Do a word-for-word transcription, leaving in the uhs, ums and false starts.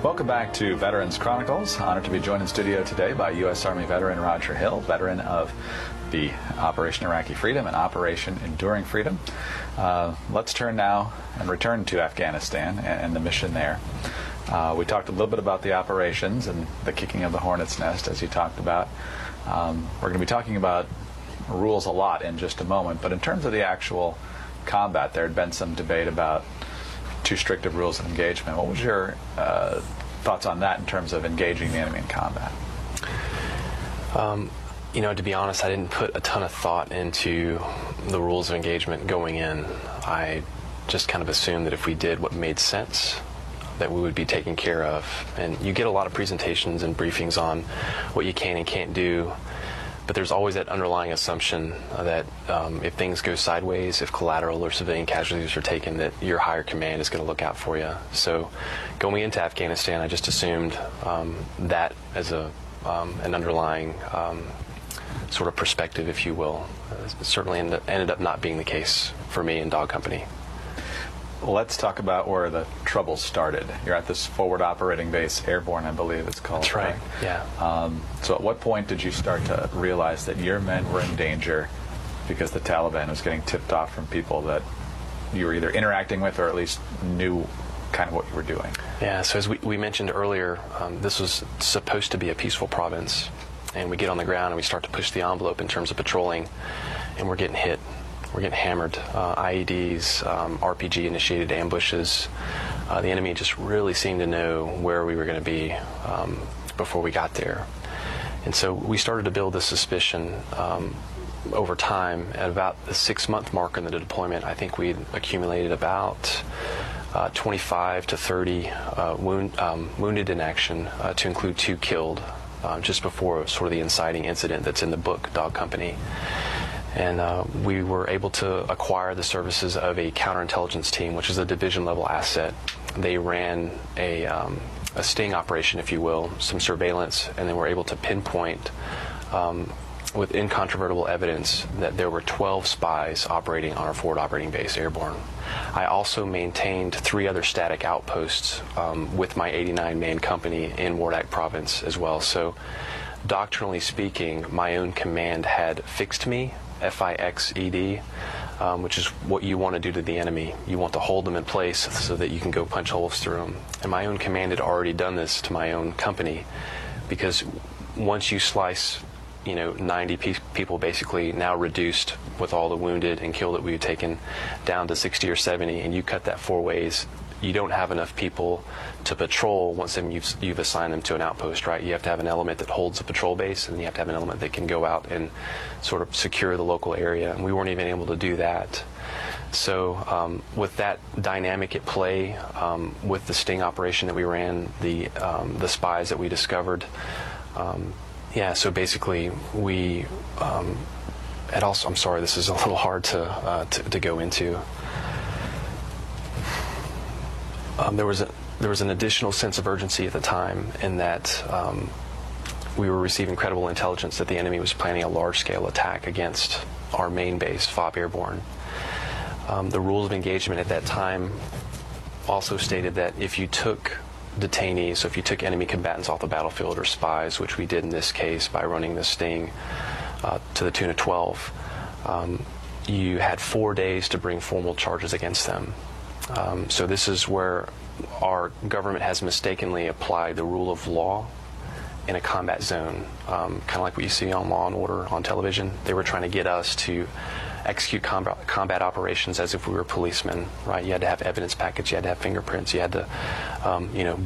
Welcome back to Veterans Chronicles. Honored to be joined in studio today by U S Army veteran Roger Hill, veteran of the Operation Iraqi Freedom and Operation Enduring Freedom. Uh, let's turn now and return to Afghanistan and, and the mission there. Uh, we talked a little bit about the operations and the kicking of the hornet's nest, as you talked about. Um, we're going to be talking about rules a lot in just a moment, but in terms of the actual combat, there had been some debate about too strict of rules of engagement. What was your uh, thoughts on that in terms of engaging the enemy in combat? Um, you know, to be honest, I didn't put a ton of thought into the rules of engagement going in. I just kind of assumed that if we did what made sense, that we would be taken care of. And you get a lot of presentations and briefings on what you can and can't do, but there's always that underlying assumption that um, if things go sideways, if collateral or civilian casualties are taken, that your higher command is going to look out for you. So going into Afghanistan, I just assumed um, that as a um, an underlying um, sort of perspective, if you will. Uh, it certainly ended, ended up not being the case for me in Dog Company. Let's talk about where the trouble started. You're at this forward operating base, Airborne, I believe it's called. That's right, right? yeah. Um, so at what point did you start to realize that your men were in danger because the Taliban was getting tipped off from people that you were either interacting with or at least knew kind of what you were doing? Yeah, so as we, we mentioned earlier, um, this was supposed to be a peaceful province, and we get on the ground and we start to push the envelope in terms of patrolling, and we're getting hit. We're getting hammered. Uh, I E Ds, um, R P G-initiated ambushes. Uh, the enemy just really seemed to know where we were going to be um, before we got there. And so we started to build this suspicion um, over time. At about the six-month mark in the deployment, I think we'd accumulated about uh, twenty-five to thirty uh, wound, um, wounded in action, uh, to include two killed, uh, just before sort of the inciting incident that's in the book, Dog Company. And uh, we were able to acquire the services of a counterintelligence team, which is a division-level asset. They ran a, um, a sting operation, if you will, some surveillance, and then were able to pinpoint um, with incontrovertible evidence that there were twelve spies operating on our forward operating base, Airborne. I also maintained three other static outposts um, with my eighty-nine man company in Wardak province as well. So doctrinally speaking, my own command had fixed me, F I X E D, um, which is what you want to do to the enemy. You want to hold them in place so that you can go punch holes through them. And my own command had already done this to my own company, because once you slice, you know, ninety pe people basically now reduced with all the wounded and killed that we've taken down to sixty or seventy, and you cut that four ways, you don't have enough people to patrol once you've, you've assigned them to an outpost, right? You have to have an element that holds a patrol base, and you have to have an element that can go out and sort of secure the local area, and we weren't even able to do that. So um, with that dynamic at play, um, with the sting operation that we ran, the, um, the spies that we discovered, um, yeah, so basically we, um, and also, I'm sorry, this is a little hard to, uh, to, to go into. Um, there was a, there was an additional sense of urgency at the time in that um, we were receiving credible intelligence that the enemy was planning a large-scale attack against our main base, F O B Airborne. Um, the rules of engagement at that time also stated that if you took detainees, so if you took enemy combatants off the battlefield or spies, which we did in this case by running the sting uh, to the tune of twelve, um, you had four days to bring formal charges against them. Um, so this is where our government has mistakenly applied the rule of law in a combat zone, um, kind of like what you see on Law and Order on television. They were trying to get us to execute combat, combat operations as if we were policemen, right? You had to have evidence packets, you had to have fingerprints, you had to, um, you know,